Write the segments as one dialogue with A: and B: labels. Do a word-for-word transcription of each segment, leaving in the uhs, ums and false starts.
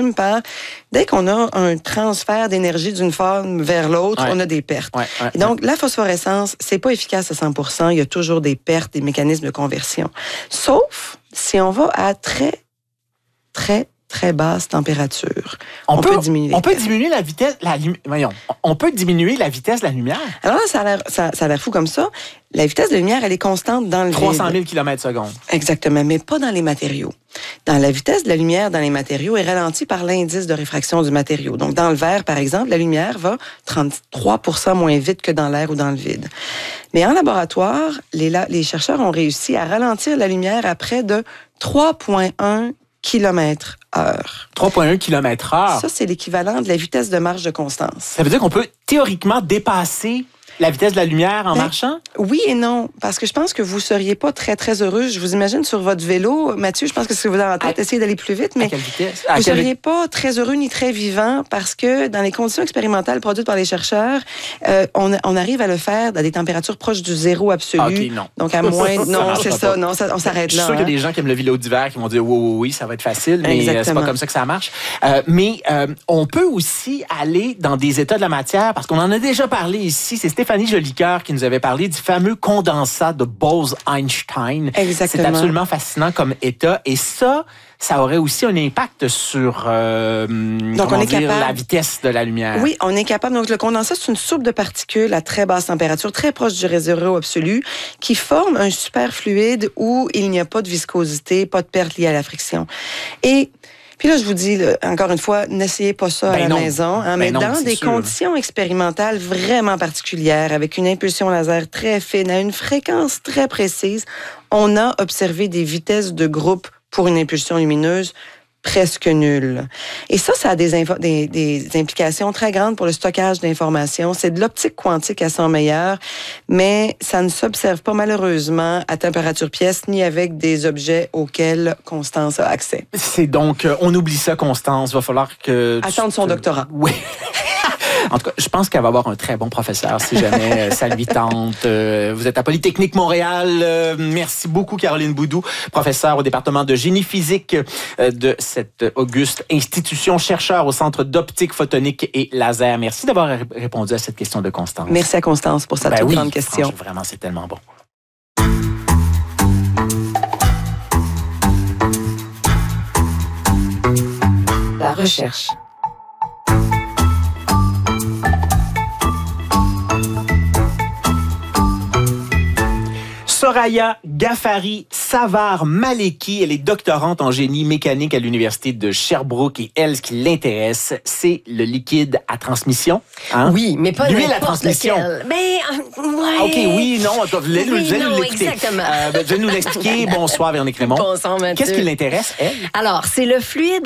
A: résume par, dès qu'on a un transfert d'énergie d'une forme vers l'autre, ouais. on a des pertes. Ouais, ouais, Et donc, ouais. la phosphorescence, c'est pas efficace à cent pour cent. Il y a toujours des pertes, des mécanismes de conversion. Sauf si on va à très, très, très basse température.
B: On,
A: on
B: peut,
A: peut diminuer.
B: On peut diminuer la vitesse, la voyons, on peut diminuer la vitesse de la lumière.
A: Alors là, ça a l'air, ça, ça a l'air fou comme ça. La vitesse de la lumière, elle est constante dans le
B: trois cent mille kilomètres secondes.
A: Exactement, mais pas dans les matériaux. Dans la vitesse de la lumière dans les matériaux est ralentie par l'indice de réfraction du matériau. Donc, dans le verre, par exemple, la lumière va trente-trois pour cent moins vite que dans l'air ou dans le vide. Mais en laboratoire, les, les chercheurs ont réussi à ralentir la lumière à près de trois virgule un kilomètres heure.
B: trois virgule un kilomètres heure?
A: Ça, c'est l'équivalent de la vitesse de marche de Constance.
B: Ça veut dire qu'on peut théoriquement dépasser la vitesse de la lumière en ben, marchant?
A: Oui et non, parce que je pense que vous seriez pas très, très heureux. Je vous imagine sur votre vélo. Mathieu, je pense que c'est vous avez en tête, à, essayez d'aller plus vite, mais
B: à quelle vitesse?
A: À vous
B: quelle...
A: seriez pas très heureux ni très vivant parce que dans les conditions expérimentales produites par les chercheurs, euh, on, on arrive à le faire à des températures proches du zéro absolu.
B: OK, non.
A: Donc à moins... non, c'est ça. Non, ça, on s'arrête là.
B: Je suis sûr
A: hein.
B: qu'il y a des gens qui aiment le vélo d'hiver qui vont dire « Oui, oui, oui, ça va être facile », mais Exactement. c'est pas comme ça que ça marche. Euh, mais euh, on peut aussi aller dans des états de la matière, parce qu'on en a déjà parlé ici. C'est Stéphanie Jolicoeur qui nous avait parlé du fameux condensat de Bose-Einstein.
A: Exactement.
B: C'est absolument fascinant comme état. Et ça, ça aurait aussi un impact sur euh,
A: donc on est
B: dire,
A: capable...
B: la vitesse de la lumière.
A: Oui, on est capable. Donc, le condensat, c'est une soupe de particules à très basse température, très proche du zéro absolu, qui forme un superfluide où il n'y a pas de viscosité, pas de perte liée à la friction. Et... Puis là, je vous dis, là, encore une fois, n'essayez pas ça ben à la
B: non.
A: maison, hein,
B: ben
A: mais
B: non,
A: dans des
B: sûr.
A: conditions expérimentales vraiment particulières, avec une impulsion laser très fine, à une fréquence très précise, on a observé des vitesses de groupe pour une impulsion lumineuse presque nulles. Et ça, ça a des, info- des, des implications très grandes pour le stockage d'informations. C'est de l'optique quantique à son meilleur, mais ça ne s'observe pas malheureusement à température pièce ni avec des objets auxquels Constance a accès.
B: C'est donc, euh, on oublie ça, Constance. Va falloir que...
A: Attendre son
B: te...
A: doctorat.
B: Oui. En tout cas, je pense qu'elle va avoir un très bon professeur si jamais ça lui tente. Euh, vous êtes à Polytechnique Montréal. Euh, merci beaucoup, Caroline Boudou, professeure au département de génie physique euh, de cette auguste institution, chercheur au Centre d'optique photonique et laser. Merci d'avoir r- répondu à cette question de Constance.
A: Merci à Constance pour cette
B: ben oui,
A: grande question.
B: Vraiment, c'est tellement bon.
C: La recherche.
B: Soraya Ghaffari Savard-Maleki, elle est doctorante en génie mécanique à l'Université de Sherbrooke et elle, ce qui l'intéresse, c'est le liquide à transmission. Hein?
C: Oui, mais pas
B: l'huile à transmission.
C: Lequel. Mais, euh, ouais.
B: OK, oui, non, vous allez nous,
C: oui,
B: nous l'expliquer.
C: Exactement.
B: Euh, vous allez nous l'expliquer. Bonsoir, Véronique Raymond.
C: Bonsoir, Mathieu.
B: Qu'est-ce qui l'intéresse, elle?
C: Alors, c'est le fluide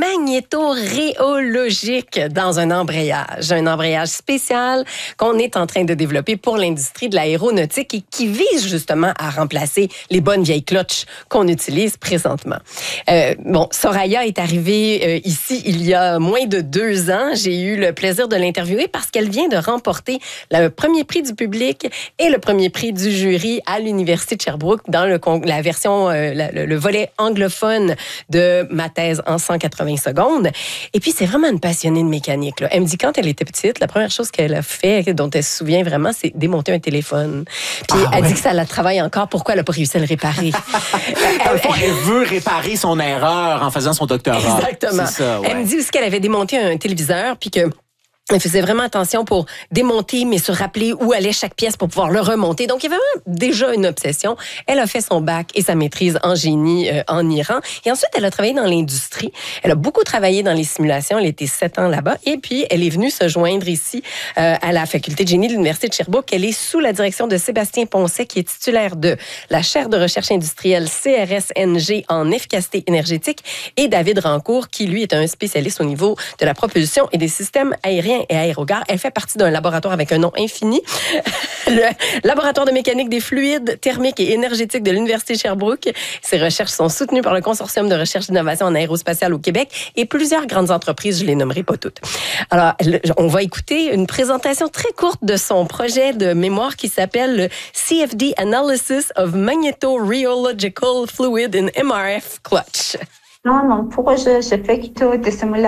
C: magnétorhéologique dans un embrayage. Un embrayage spécial qu'on est en train de développer pour l'industrie de l'aéronautique et qui vise justement à remplacer les bonnes vieilles cloches qu'on utilise présentement. Euh, bon, Soraya est arrivée euh, ici il y a moins de deux ans. J'ai eu le plaisir de l'interviewer parce qu'elle vient de remporter le premier prix du public et le premier prix du jury à l'Université de Sherbrooke dans le, la version, euh, la, le, le volet anglophone de ma thèse en cent quatre-vingts secondes. Et puis, c'est vraiment une passionnée de mécanique, là. Elle me dit quand elle était petite, la première chose qu'elle a fait, dont elle se souvient vraiment, c'est démonter un téléphone. Puis
B: ah,
C: elle
B: ouais.
C: dit que ça la travaille encore. Pourquoi elle n'a pas réussi à le réparer?
B: Dans le fond, elle veut réparer son erreur en faisant son doctorat.
C: Exactement.
B: C'est ça, ouais.
C: Elle me dit aussi qu'elle avait démonté un téléviseur, puis que elle faisait vraiment attention pour démonter, mais se rappeler où allait chaque pièce pour pouvoir le remonter. Donc, il y avait vraiment déjà une obsession. Elle a fait son bac et sa maîtrise en génie euh, en Iran. Et ensuite, elle a travaillé dans l'industrie. Elle a beaucoup travaillé dans les simulations. Elle était sept ans là-bas. Et puis, elle est venue se joindre ici euh, à la faculté de génie de l'Université de Sherbrooke. Elle est sous la direction de Sébastien Poncet, qui est titulaire de la chaire de recherche industrielle C R S N G en efficacité énergétique, et David Rancourt, qui, lui, est un spécialiste au niveau de la propulsion et des systèmes aériens et aérogares. Elle fait partie d'un laboratoire avec un nom infini, le laboratoire de mécanique des fluides thermiques et énergétiques de l'Université de Sherbrooke. Ses recherches sont soutenues par le Consortium de recherche et d'innovation en aérospatiale au Québec et plusieurs grandes entreprises, je les nommerai pas toutes. Alors, on va écouter une présentation très courte de son projet de mémoire qui s'appelle le C F D Analysis of Magnetorheological Fluid in M R F Clutch.
D: Dans mon projet, j'effectue des simulations